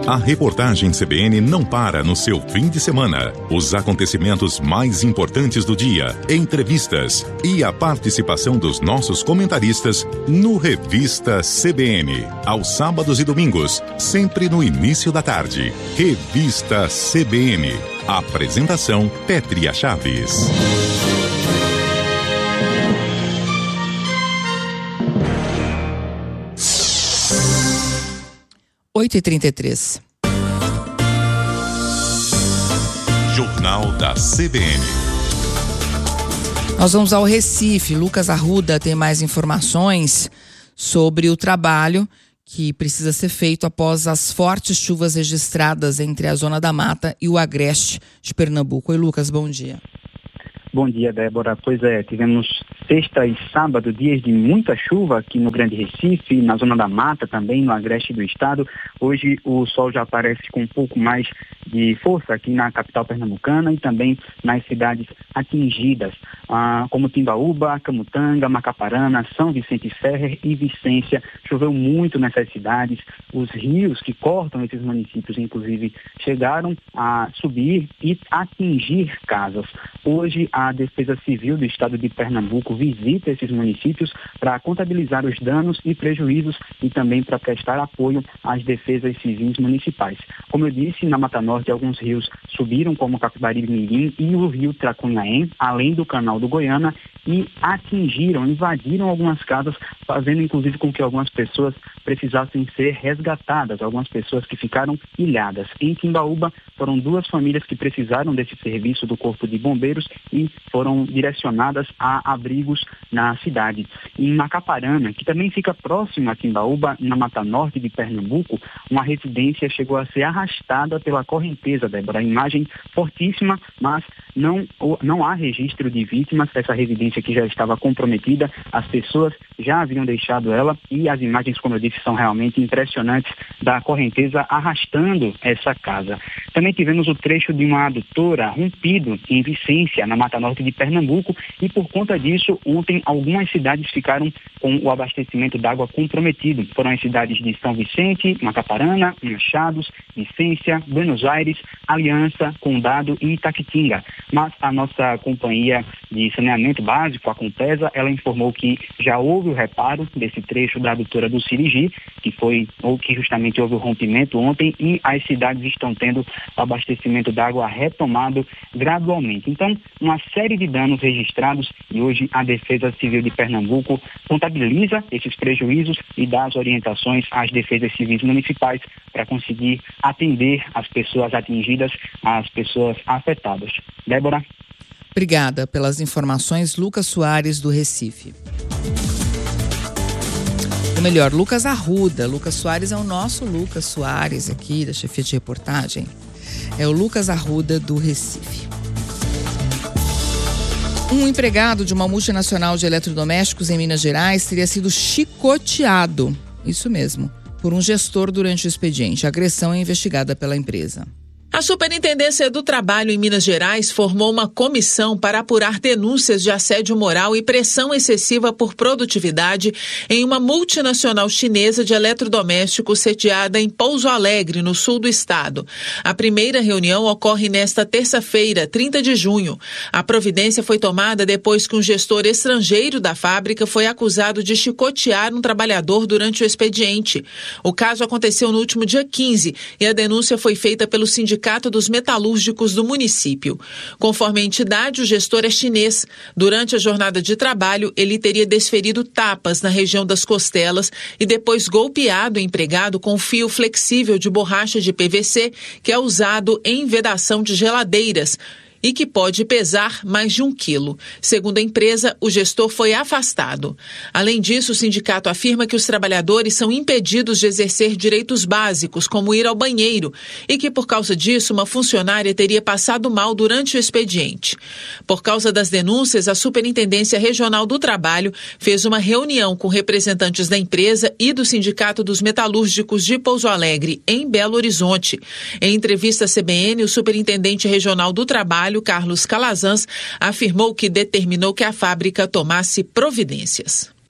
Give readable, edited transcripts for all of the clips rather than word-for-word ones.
A reportagem CBN não para no seu fim de semana. Os acontecimentos mais importantes do dia, entrevistas e a participação dos nossos comentaristas no Revista CBN. Aos sábados e domingos, sempre no início da tarde. Revista CBN. Apresentação Pétria Chaves. 8h33. Jornal da CBN. Nós vamos ao Recife. Lucas Arruda tem mais informações sobre o trabalho que precisa ser feito após as fortes chuvas registradas entre a Zona da Mata e o Agreste de Pernambuco. Oi, Lucas, bom dia. Bom dia, Débora. Pois é, tivemos sexta e sábado dias de muita chuva aqui no Grande Recife, na Zona da Mata também, no Agreste do estado. Hoje o sol já aparece com um pouco mais de força aqui na capital pernambucana e também nas cidades atingidas, como Timbaúba, Camutanga, Macaparana, São Vicente Ferrer e Vicência. Choveu muito nessas cidades. Os rios que cortam esses municípios, inclusive, chegaram a subir e atingir casas. Hoje, a Defesa Civil do Estado de Pernambuco visita esses municípios para contabilizar os danos e prejuízos e também para prestar apoio às defesas civis municipais. Como eu disse, na Mata Norte, alguns rios subiram, como o Capibaribe Mirim e o rio Tracunhaém, além do canal do Goiânia, e invadiram algumas casas, fazendo inclusive com que algumas pessoas precisassem ser resgatadas, algumas pessoas que ficaram ilhadas. Em Timbaúba, foram 2 famílias que precisaram desse serviço do Corpo de Bombeiros e foram direcionadas a abrigos na cidade. Em Macaparana, que também fica próximo a Timbaúba, na Mata Norte de Pernambuco, uma residência chegou a ser arrastada pela correnteza, Débora. A imagem fortíssima, mas não há registro de vítimas. Essa residência que já estava comprometida, as pessoas já haviam deixado ela e as imagens, como eu disse, são realmente impressionantes da correnteza arrastando essa casa. Também tivemos o trecho de uma adutora rompido em Vicência, na Mata Norte de Pernambuco, e por conta disso, ontem algumas cidades ficaram com o abastecimento d'água comprometido. Foram as cidades de São Vicente, Macaparana, Machados, Vicência, Buenos Aires, Aliança, Condado e Itaquitinga. Mas a nossa companhia de saneamento básico, a Compesa, ela informou que já houve o reparo desse trecho da adutora do Sirigi, que justamente houve o rompimento ontem, e as cidades estão tendo o abastecimento d'água retomado gradualmente. Então, uma série de danos registrados e hoje a Defesa Civil de Pernambuco contabiliza esses prejuízos e dá as orientações às defesas civis municipais para conseguir atender as pessoas atingidas, as pessoas afetadas. Débora. Obrigada pelas informações, Lucas Soares, do Recife. Ou melhor, Lucas Arruda. Lucas Soares é o nosso Lucas Soares aqui, da chefia de reportagem. É o Lucas Arruda, do Recife. Um empregado de uma multinacional de eletrodomésticos em Minas Gerais teria sido chicoteado, isso mesmo, por um gestor durante o expediente. A agressão é investigada pela empresa. A Superintendência do Trabalho em Minas Gerais formou uma comissão para apurar denúncias de assédio moral e pressão excessiva por produtividade em uma multinacional chinesa de eletrodomésticos sediada em Pouso Alegre, no sul do estado. A primeira reunião ocorre nesta terça-feira, 30 de junho. A providência foi tomada depois que um gestor estrangeiro da fábrica foi acusado de chicotear um trabalhador durante o expediente. O caso aconteceu no último dia 15 e a denúncia foi feita pelo Sindicato dos Metalúrgicos do município. Conforme a entidade, o gestor é chinês. Durante a jornada de trabalho, ele teria desferido tapas na região das costelas e depois golpeado o empregado com fio flexível de borracha de PVC, que é usado em vedação de geladeiras e que pode pesar mais de 1 quilo. Segundo a empresa, o gestor foi afastado. Além disso, o sindicato afirma que os trabalhadores são impedidos de exercer direitos básicos, como ir ao banheiro, e que, por causa disso, uma funcionária teria passado mal durante o expediente. Por causa das denúncias, a Superintendência Regional do Trabalho fez uma reunião com representantes da empresa e do Sindicato dos Metalúrgicos de Pouso Alegre, em Belo Horizonte. Em entrevista à CBN, o Superintendente Regional do Trabalho, Carlos Calazans, afirmou que determinou que a fábrica tomasse providências.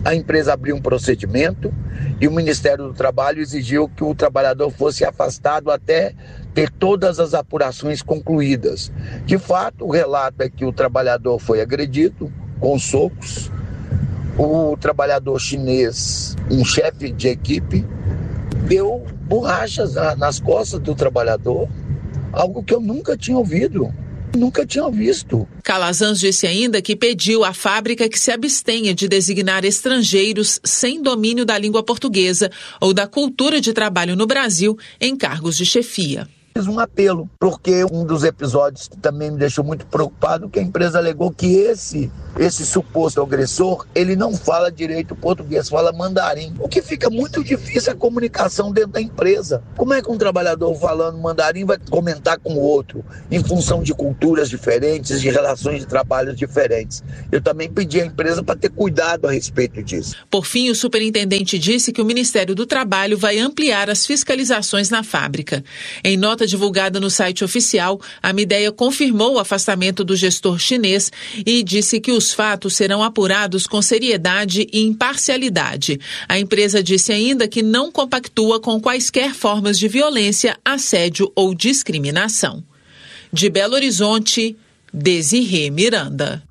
A empresa abriu um procedimento e o Ministério do Trabalho exigiu que o trabalhador fosse afastado até ter todas as apurações concluídas. De fato, o relato é que o trabalhador foi agredido com socos. O trabalhador chinês, um chefe de equipe, deu borrachas nas costas do trabalhador, algo que eu nunca tinha ouvido. Nunca tinha visto. Calazans disse ainda que pediu à fábrica que se abstenha de designar estrangeiros sem domínio da língua portuguesa ou da cultura de trabalho no Brasil em cargos de chefia. Fiz um apelo, porque um dos episódios que também me deixou muito preocupado, que a empresa alegou que esse suposto agressor, ele não fala direito português, fala mandarim, o que fica muito difícil a comunicação dentro da empresa. Como é que um trabalhador falando mandarim vai comentar com o outro, em função de culturas diferentes, de relações de trabalho diferentes? Eu também pedi à empresa para ter cuidado a respeito disso. Por fim, o superintendente disse que o Ministério do Trabalho vai ampliar as fiscalizações na fábrica. Em nota divulgada no site oficial, a Midea confirmou o afastamento do gestor chinês e disse que os fatos serão apurados com seriedade e imparcialidade. A empresa disse ainda que não compactua com quaisquer formas de violência, assédio ou discriminação. De Belo Horizonte, Desirê Miranda.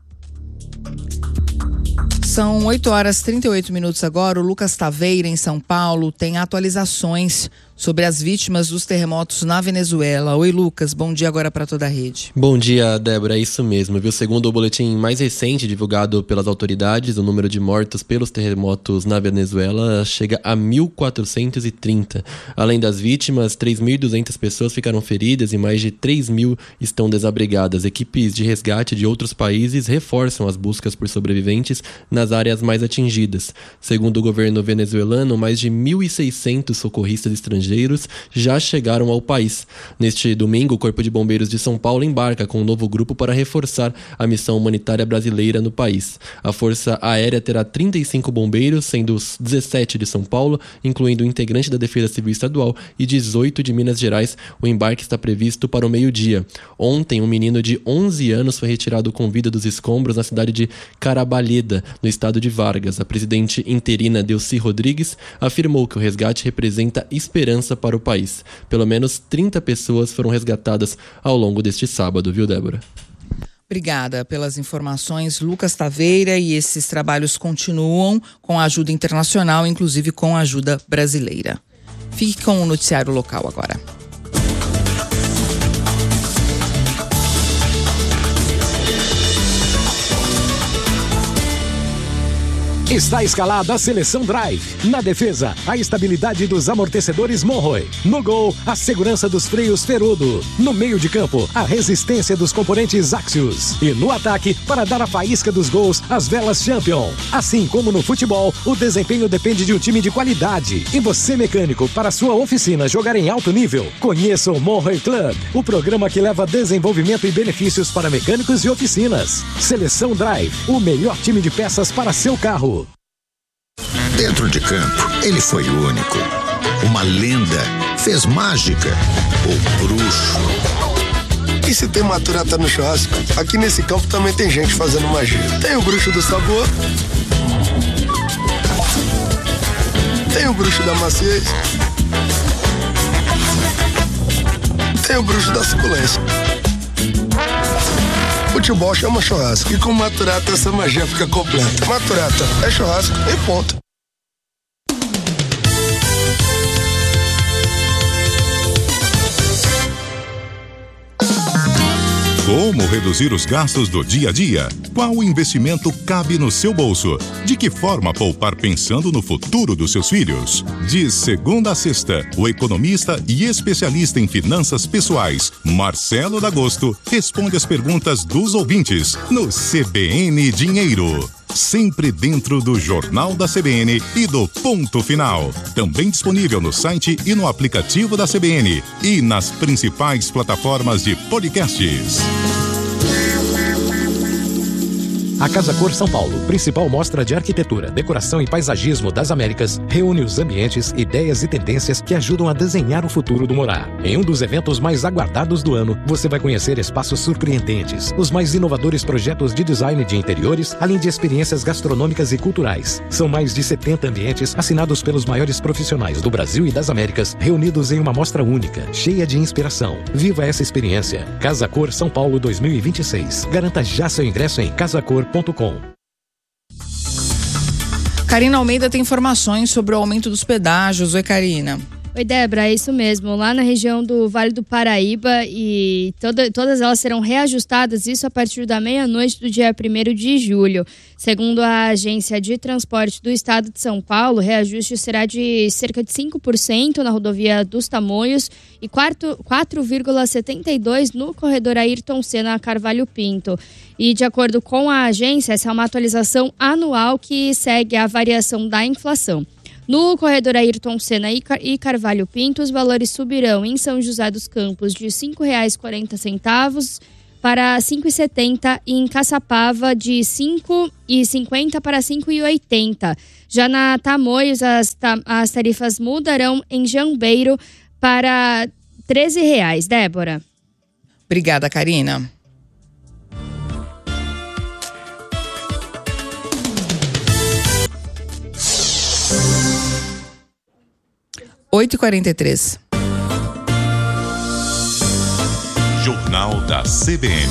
São 8h38 agora. O Lucas Taveira, em São Paulo, tem atualizações sobre as vítimas dos terremotos na Venezuela. Oi, Lucas, bom dia agora para toda a rede. Bom dia, Débora, é isso mesmo, viu? Segundo o boletim mais recente divulgado pelas autoridades, o número de mortos pelos terremotos na Venezuela chega a 1.430. Além das vítimas, 3.200 pessoas ficaram feridas e mais de 3.000 estão desabrigadas. Equipes de resgate de outros países reforçam as buscas por sobreviventes nas áreas mais atingidas. Segundo o governo venezuelano, mais de 1.600 socorristas estrangeiros já chegaram ao país. Neste domingo, o Corpo de Bombeiros de São Paulo embarca com um novo grupo para reforçar a missão humanitária brasileira no país. A Força Aérea terá 35 bombeiros, sendo os 17 de São Paulo, incluindo um integrante da Defesa Civil Estadual, e 18 de Minas Gerais. O embarque está previsto para o meio-dia. Ontem, um menino de 11 anos foi retirado com vida dos escombros na cidade de Carabalheda, no estado de Vargas. A presidente interina Delcy Rodrigues afirmou que o resgate representa esperança para o país. Pelo menos 30 pessoas foram resgatadas ao longo deste sábado, viu, Débora? Obrigada pelas informações, Lucas Taveira, e esses trabalhos continuam com ajuda internacional, inclusive com ajuda brasileira. Fique com o noticiário local agora. Está escalada a seleção Drive. Na defesa, a estabilidade dos amortecedores Monroe. No gol, a segurança dos freios Ferudo. No meio de campo, a resistência dos componentes Axios. E no ataque, para dar a faísca dos gols, as velas Champion. Assim como no futebol, o desempenho depende de um time de qualidade. E você, mecânico, para sua oficina jogar em alto nível, conheça o Monroe Club, o programa que leva desenvolvimento e benefícios para mecânicos e oficinas. Seleção Drive, o melhor time de peças para seu carro. Dentro de campo, ele foi único. Uma lenda, fez mágica, o bruxo. E se tem maturata no churrasco, aqui nesse campo também tem gente fazendo magia. Tem o bruxo do sabor, tem o bruxo da maciez, tem o bruxo da suculência. Futebol chama churrasco e com maturata essa magia fica completa. Maturata é churrasco e ponto. Como reduzir os gastos do dia a dia? Qual investimento cabe no seu bolso? De que forma poupar pensando no futuro dos seus filhos? De segunda a sexta, o economista e especialista em finanças pessoais, Marcelo D'Agosto, responde as perguntas dos ouvintes no CBN Dinheiro. Sempre dentro do Jornal da CBN e do Ponto Final. Também disponível no site e no aplicativo da CBN e nas principais plataformas de podcasts. A Casa Cor São Paulo, principal mostra de arquitetura, decoração e paisagismo das Américas, reúne os ambientes, ideias e tendências que ajudam a desenhar o futuro do morar. Em um dos eventos mais aguardados do ano, você vai conhecer espaços surpreendentes, os mais inovadores projetos de design de interiores, além de experiências gastronômicas e culturais. São mais de 70 ambientes assinados pelos maiores profissionais do Brasil e das Américas, reunidos em uma mostra única, cheia de inspiração. Viva essa experiência. Casa Cor São Paulo 2026. Garanta já seu ingresso em casacor.com. Karina Almeida tem informações sobre o aumento dos pedágios. Oi, Karina. Oi, Débora, é isso mesmo. Lá na região do Vale do Paraíba, e todas elas serão reajustadas, isso a partir da meia-noite do dia 1º de julho. Segundo a Agência de Transporte do Estado de São Paulo, o reajuste será de cerca de 5% na rodovia dos Tamoios e 4,72% no corredor Ayrton Senna Carvalho Pinto. E de acordo com a agência, essa é uma atualização anual que segue a variação da inflação. No corredor Ayrton Senna e Carvalho Pinto, os valores subirão em São José dos Campos de R$ 5,40 para R$ 5,70 e em Caçapava de R$ 5,50 para R$ 5,80. Já na Tamoios, as tarifas mudarão em Jambeiro para R$ 13,00. Débora. Obrigada, Karina. Oito e 43. Jornal da CBN.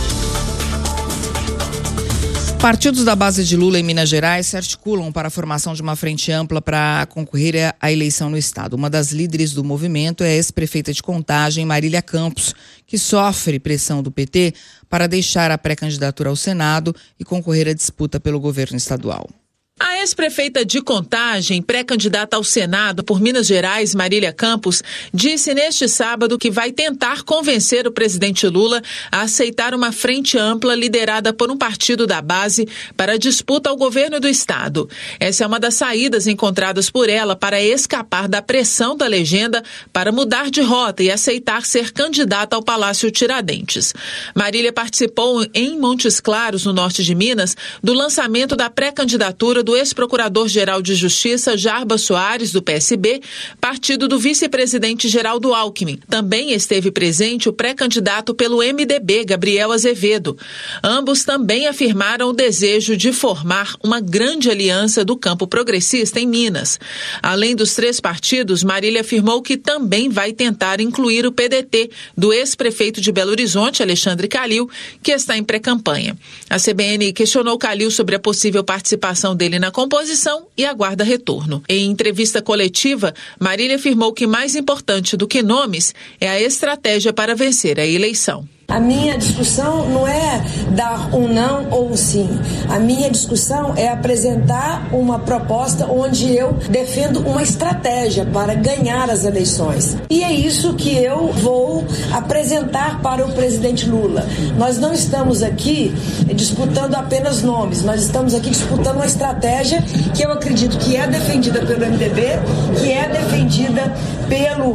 Partidos da base de Lula em Minas Gerais se articulam para a formação de uma frente ampla para concorrer à eleição no estado. Uma das líderes do movimento é a ex-prefeita de Contagem, Marília Campos, que sofre pressão do PT para deixar a pré-candidatura ao Senado e concorrer à disputa pelo governo estadual. A ex-prefeita de Contagem, pré-candidata ao Senado por Minas Gerais, Marília Campos, disse neste sábado que vai tentar convencer o presidente Lula a aceitar uma frente ampla liderada por um partido da base para a disputa ao governo do estado. Essa é uma das saídas encontradas por ela para escapar da pressão da legenda para mudar de rota e aceitar ser candidata ao Palácio Tiradentes. Marília participou em Montes Claros, no norte de Minas, do lançamento da pré-candidatura do ex-procurador-geral de Justiça Jarbas Soares, do PSB, partido do vice-presidente Geraldo Alckmin. Também esteve presente o pré-candidato pelo MDB, Gabriel Azevedo. Ambos também afirmaram o desejo de formar uma grande aliança do campo progressista em Minas. Além dos três partidos, Marília afirmou que também vai tentar incluir o PDT, do ex-prefeito de Belo Horizonte, Alexandre Calil, que está em pré-campanha. A CBN questionou Calil sobre a possível participação dele na composição e aguarda retorno. Em entrevista coletiva, Marília afirmou que mais importante do que nomes é a estratégia para vencer a eleição. A minha discussão não é dar um não ou um sim. A minha discussão é apresentar uma proposta onde eu defendo uma estratégia para ganhar as eleições. E é isso que eu vou apresentar para o presidente Lula. Nós não estamos aqui disputando apenas nomes, nós estamos aqui disputando uma estratégia que eu acredito que é defendida pelo MDB, que é defendida pelo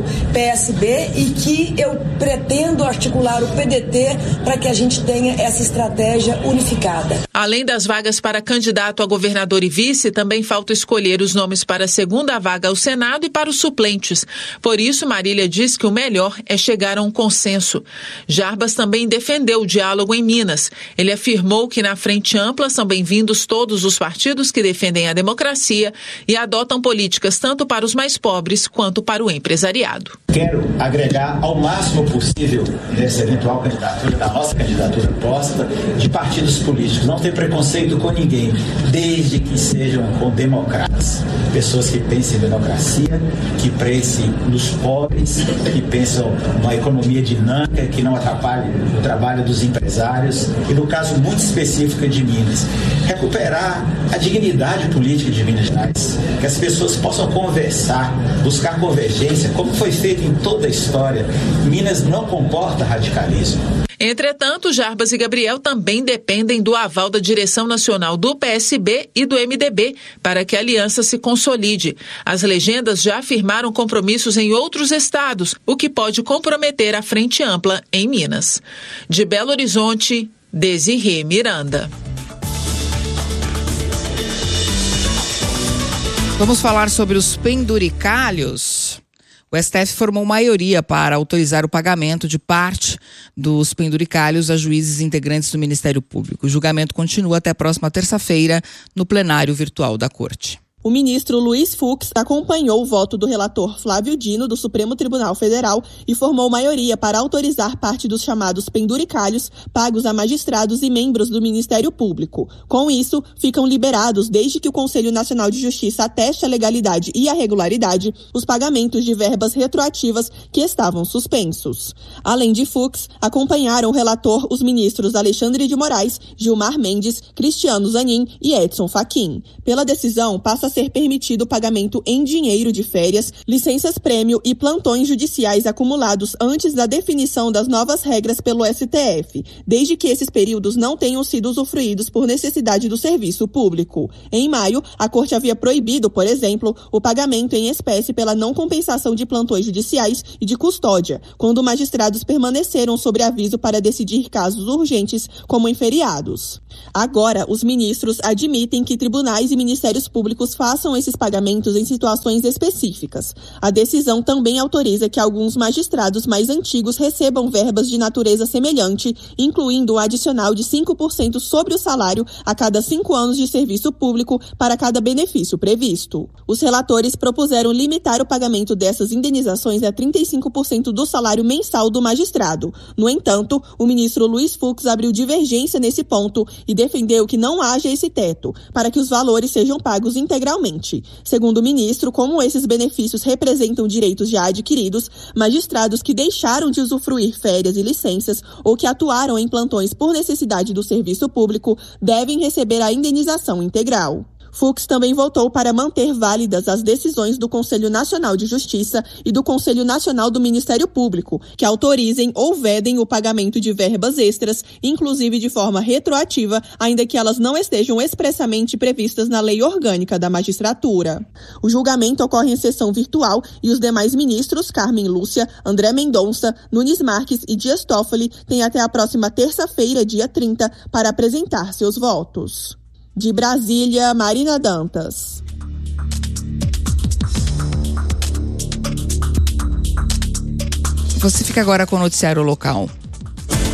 PSB e que eu pretendo articular o PDT para que a gente tenha essa estratégia unificada. Além das vagas para candidato a governador e vice, também falta escolher os nomes para a segunda vaga ao Senado e para os suplentes. Por isso, Marília diz que o melhor é chegar a um consenso. Jarbas também defendeu o diálogo em Minas. Ele afirmou que na frente ampla são bem-vindos todos os partidos que defendem a democracia e adotam políticas tanto para os mais pobres quanto para o empresariado. Quero agregar ao máximo possível nessa eventual candidatura, da nossa candidatura posta, de partidos políticos. Não ter preconceito com ninguém, desde que sejam com democratas. Pessoas que pensem em democracia, que pensem nos pobres, que pensam numa economia dinâmica, que não atrapalhe o trabalho dos empresários. E no caso muito específico de Minas, recuperar a dignidade política de Minas Gerais. Que as pessoas possam conversar, buscar convergência, como foi feito em toda a história. Minas não comporta radicalismo. Entretanto, Jarbas e Gabriel também dependem do aval da direção nacional do PSB e do MDB para que a aliança se consolide. As legendas já afirmaram compromissos em outros estados, o que pode comprometer a frente ampla em Minas. De Belo Horizonte, Desirê Miranda. Vamos falar sobre os penduricalhos. O STF formou maioria para autorizar o pagamento de parte dos penduricalhos a juízes integrantes do Ministério Público. O julgamento continua até a próxima terça-feira no plenário virtual da Corte. O ministro Luiz Fux acompanhou o voto do relator Flávio Dino, do Supremo Tribunal Federal, e formou maioria para autorizar parte dos chamados penduricalhos pagos a magistrados e membros do Ministério Público. Com isso, ficam liberados, desde que o Conselho Nacional de Justiça ateste a legalidade e a regularidade, os pagamentos de verbas retroativas que estavam suspensos. Além de Fux, acompanharam o relator os ministros Alexandre de Moraes, Gilmar Mendes, Cristiano Zanin e Edson Fachin. Pela decisão, passa a ser permitido o pagamento em dinheiro de férias, licenças-prêmio e plantões judiciais acumulados antes da definição das novas regras pelo STF, desde que esses períodos não tenham sido usufruídos por necessidade do serviço público. Em maio, a Corte havia proibido, por exemplo, o pagamento em espécie pela não compensação de plantões judiciais e de custódia, quando magistrados permaneceram sob aviso para decidir casos urgentes, como em feriados. Agora, os ministros admitem que tribunais e ministérios públicos façam esses pagamentos em situações específicas. A decisão também autoriza que alguns magistrados mais antigos recebam verbas de natureza semelhante, incluindo um adicional de 5% sobre o salário a cada 5 anos de serviço público para cada benefício previsto. Os relatores propuseram limitar o pagamento dessas indenizações a 35% do salário mensal do magistrado. No entanto, o ministro Luiz Fux abriu divergência nesse ponto e defendeu que não haja esse teto, para que os valores sejam pagos integralmente. Segundo o ministro, como esses benefícios representam direitos já adquiridos, magistrados que deixaram de usufruir férias e licenças ou que atuaram em plantões por necessidade do serviço público devem receber a indenização integral. Fux também votou para manter válidas as decisões do Conselho Nacional de Justiça e do Conselho Nacional do Ministério Público, que autorizem ou vedem o pagamento de verbas extras, inclusive de forma retroativa, ainda que elas não estejam expressamente previstas na Lei Orgânica da Magistratura. O julgamento ocorre em sessão virtual e os demais ministros, Carmen Lúcia, André Mendonça, Nunes Marques e Dias Toffoli, têm até a próxima terça-feira, dia 30, para apresentar seus votos. De Brasília, Marina Dantas. Você fica agora com o noticiário local.